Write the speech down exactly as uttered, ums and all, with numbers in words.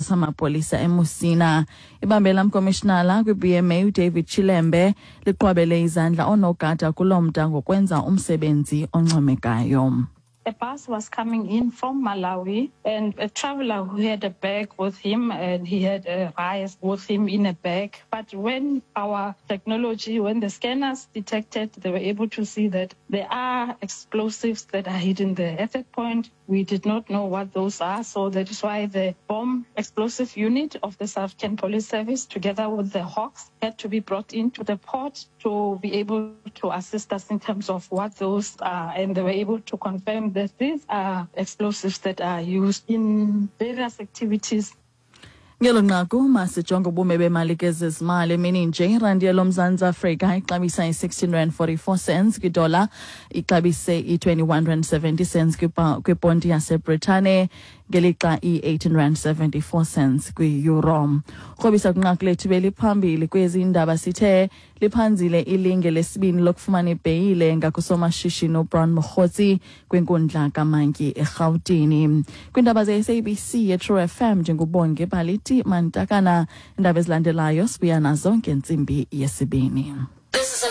samapolisa eMusina. Ibambela mkomishinala kwi-B M A uDavid Chilembe liqwabele izandla onogada kulomda ngokwenza umsebenzi oncomekayo. A bus was coming in from Malawi, and a traveler who had a bag with him, and he had a rice with him in a bag. But when our technology, when the scanners detected, they were able to see that there are explosives that are hidden there. At that point, we did not know what those are, so that is why the bomb explosive unit of the South African Police Service, together with the Hawks, had to be brought into the port to be able to assist us in terms of what those are, and they were able to confirm that these are explosives that are used in various activities. Ngelo nqaku masijonge ubume bemali kezezimali emini nje irandi yelomzantsi Afrika ixabisa i-sixteen rand forty-four cents kwidola, ixabise i-twenty-one rand seventy cents kwiponti yaseBritane, ngelixa i-eighteen rand seventy-four cents kwi-euro. Rhobisa kunqaku lethu beliphambili kwezi indaba sithe liphanzile ilinge lesibini lokufumana ibheyile ngakusomashishini uBrown Mokgotsi kwinkundla kaMantyi eRhawutini. Kwindaba ze-S A B C ye-True F M njengobonge Balithi Mantakana, indaba ezilandelayo sibuya nazo ngentsimbi yesibini.